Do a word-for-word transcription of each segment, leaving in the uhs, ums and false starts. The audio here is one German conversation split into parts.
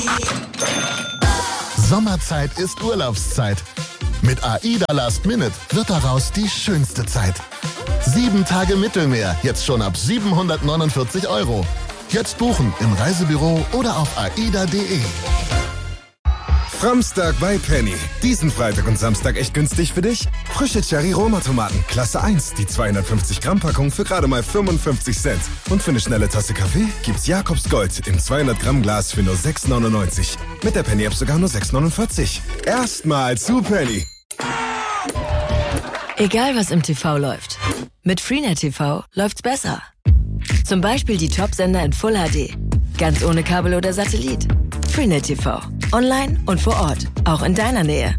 Sommerzeit ist Urlaubszeit. Mit AIDA Last Minute wird daraus die schönste Zeit. Sieben Tage Mittelmeer, jetzt schon ab siebenhundertneunundvierzig Euro. Jetzt buchen im Reisebüro oder auf aida punkt de. Framstag bei Penny. Diesen Freitag und Samstag echt günstig für dich? Frische Cherry-Roma-Tomaten, Klasse eins, die zweihundertfünfzig Gramm Packung für gerade mal fünfundfünfzig Cent. Und für eine schnelle Tasse Kaffee gibt's Jakobs Gold im zweihundert Gramm Glas für nur sechs neunundneunzig. Mit der Penny-App sogar nur sechs neunundvierzig. Erstmal zu Penny. Egal was im T V läuft, mit Freenet T V läuft's besser. Zum Beispiel die Top-Sender in Full H D. Ganz ohne Kabel oder Satellit. Freenet T V. Online und vor Ort. Auch in deiner Nähe.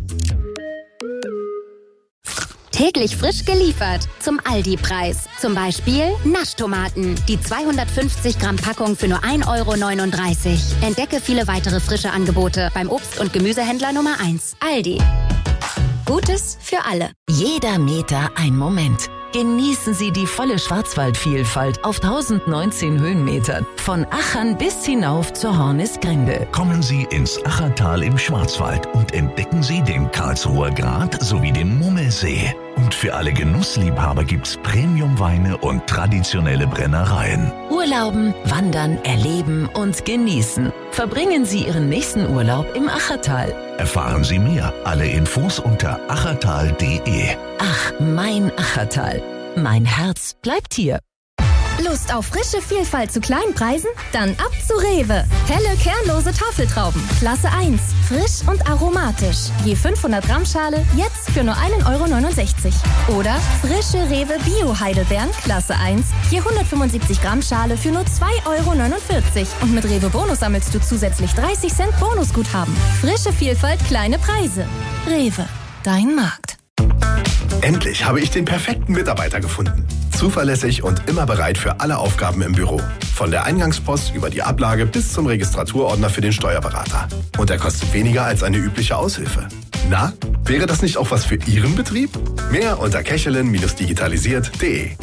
Täglich frisch geliefert. Zum Aldi-Preis. Zum Beispiel Naschtomaten. Die zweihundertfünfzig Gramm Packung für nur ein Euro neununddreißig. Entdecke viele weitere frische Angebote beim Obst- und Gemüsehändler Nummer eins. Aldi. Gutes für alle. Jeder Meter ein Moment. Genießen Sie die volle Schwarzwaldvielfalt auf tausendneunzehn Höhenmetern. Von Achern bis hinauf zur Hornisgrinde. Kommen Sie ins Achertal im Schwarzwald und entdecken Sie den Karlsruher Grat sowie den Mummelsee. Und für alle Genussliebhaber gibt's Premiumweine und traditionelle Brennereien. Urlauben, wandern, erleben und genießen. Verbringen Sie Ihren nächsten Urlaub im Achertal. Erfahren Sie mehr. Alle Infos unter achertal punkt de. Ach, mein Achertal. Mein Herz bleibt hier. Lust auf frische Vielfalt zu kleinen Preisen? Dann ab zu Rewe. Helle, kernlose Tafeltrauben. Klasse eins. Frisch und aromatisch. Je fünfhundert Gramm Schale jetzt für nur ein Euro neunundsechzig. Oder frische Rewe Bio-Heidelbeeren. Klasse eins. Je hundertfünfundsiebzig Gramm Schale für nur zwei Euro neunundvierzig. Und mit Rewe Bonus sammelst du zusätzlich dreißig Cent Bonusguthaben. Frische Vielfalt, kleine Preise. Rewe. Dein Markt. Endlich habe ich den perfekten Mitarbeiter gefunden. Zuverlässig und immer bereit für alle Aufgaben im Büro. Von der Eingangspost über die Ablage bis zum Registraturordner für den Steuerberater. Und er kostet weniger als eine übliche Aushilfe. Na, wäre das nicht auch was für Ihren Betrieb? Mehr unter kechelin digitalisiert punkt de.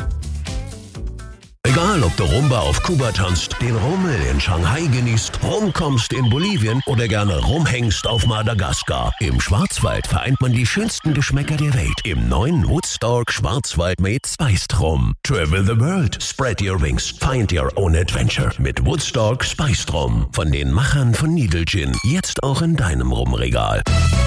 Egal, ob du Rumba auf Kuba tanzt, den Rummel in Shanghai genießt, rumkommst in Bolivien oder gerne rumhängst auf Madagaskar. Im Schwarzwald vereint man die schönsten Geschmäcker der Welt im neuen Woodstock Schwarzwald Made Spiced Rum. Travel the world, spread your wings, find your own adventure mit Woodstock Spiced Rum. Von den Machern von Needle Gin, jetzt auch in deinem Rumregal.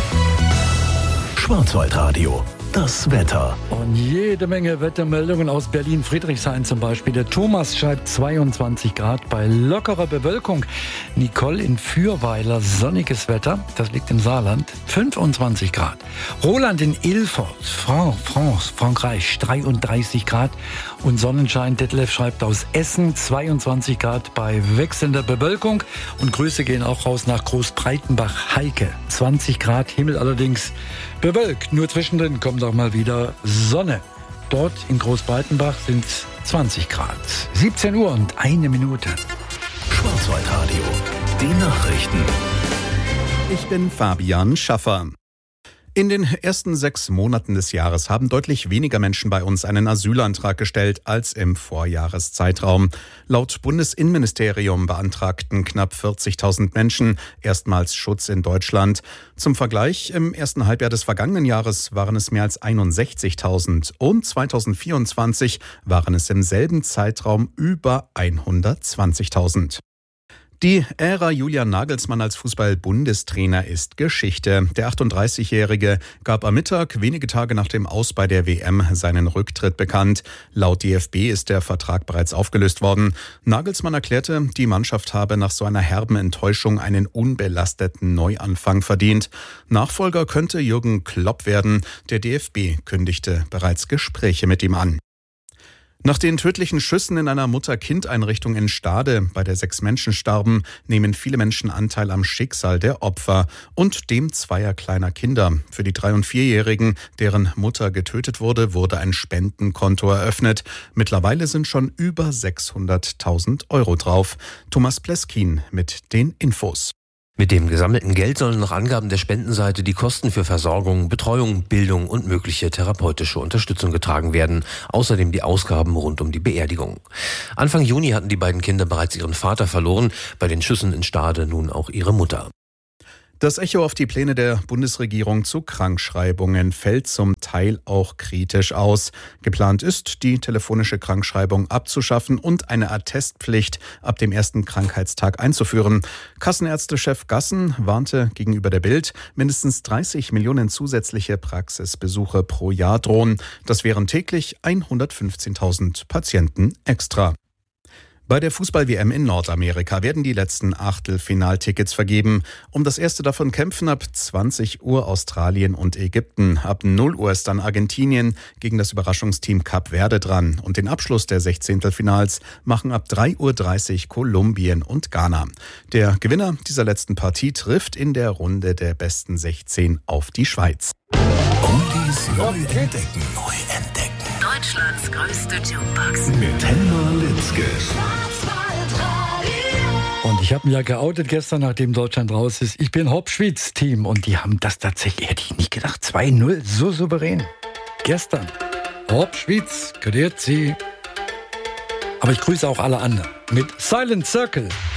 Schwarzwaldradio. Das Wetter. Und jede Menge Wettermeldungen aus Berlin-Friedrichshain zum Beispiel. Der Thomas schreibt zweiundzwanzig Grad bei lockerer Bewölkung. Nicole in Fürweiler, sonniges Wetter. Das liegt im Saarland. fünfundzwanzig Grad. Roland in Ilford, Fran- France, Frankreich, dreiunddreißig Grad. Und Sonnenschein. Detlef schreibt aus Essen, zweiundzwanzig Grad bei wechselnder Bewölkung. Und Grüße gehen auch raus nach Großbreitenbach. Heike, zwanzig Grad. Himmel allerdings bewölkt. Nur zwischendrin kommt auch mal wieder Sonne. Dort in Großbreitenbach sind zwanzig Grad. siebzehn Uhr und eine Minute. Schwarzwaldradio. Die Nachrichten. Ich bin Fabian Schaffer. In den ersten sechs Monaten des Jahres haben deutlich weniger Menschen bei uns einen Asylantrag gestellt als im Vorjahreszeitraum. Laut Bundesinnenministerium beantragten knapp vierzigtausend Menschen erstmals Schutz in Deutschland. Zum Vergleich, im ersten Halbjahr des vergangenen Jahres waren es mehr als einundsechzigtausend und zweitausendvierundzwanzig waren es im selben Zeitraum über hundertzwanzigtausend. Die Ära Julian Nagelsmann als Fußball-Bundestrainer ist Geschichte. Der achtunddreißigjährige gab am Mittag, wenige Tage nach dem Aus bei der W M, seinen Rücktritt bekannt. Laut D F B ist der Vertrag bereits aufgelöst worden. Nagelsmann erklärte, die Mannschaft habe nach so einer herben Enttäuschung einen unbelasteten Neuanfang verdient. Nachfolger könnte Jürgen Klopp werden. Der D F B kündigte bereits Gespräche mit ihm an. Nach den tödlichen Schüssen in einer Mutter-Kind-Einrichtung in Stade, bei der sechs Menschen starben, nehmen viele Menschen Anteil am Schicksal der Opfer und dem zweier kleiner Kinder. Für die drei- und vierjährigen, deren Mutter getötet wurde, wurde ein Spendenkonto eröffnet. Mittlerweile sind schon über sechshunderttausend Euro drauf. Thomas Pleskin mit den Infos. Mit dem gesammelten Geld sollen nach Angaben der Spendenseite die Kosten für Versorgung, Betreuung, Bildung und mögliche therapeutische Unterstützung getragen werden. Außerdem die Ausgaben rund um die Beerdigung. Anfang Juni hatten die beiden Kinder bereits ihren Vater verloren, bei den Schüssen in Stade nun auch ihre Mutter. Das Echo auf die Pläne der Bundesregierung zu Krankschreibungen fällt zum Teil auch kritisch aus. Geplant ist, die telefonische Krankschreibung abzuschaffen und eine Attestpflicht ab dem ersten Krankheitstag einzuführen. Kassenärztechef Gassen warnte gegenüber der Bild, mindestens dreißig Millionen zusätzliche Praxisbesuche pro Jahr drohen. Das wären täglich hundertfünfzehntausend Patienten extra. Bei der Fußball-W M in Nordamerika werden die letzten Achtelfinaltickets vergeben. Um das erste davon kämpfen ab zwanzig Uhr Australien und Ägypten. Ab null Uhr ist dann Argentinien gegen das Überraschungsteam Kap Verde dran. Und den Abschluss der Sechzehntelfinals machen ab drei Uhr dreißig Kolumbien und Ghana. Der Gewinner dieser letzten Partie trifft in der Runde der besten sechzehn auf die Schweiz. Oldies neu entdecken. Neu entdecken. Deutschlands größte Jukebox. Mit Helma Litzke. Und ich habe mich ja geoutet gestern, nachdem Deutschland raus ist. Ich bin Hauptschweiz-Team und die haben das tatsächlich, hätte ich nicht gedacht, zwei null, so souverän. Gestern. Hauptschweiz, grüezi. Aber ich grüße auch alle anderen mit Silent Circle.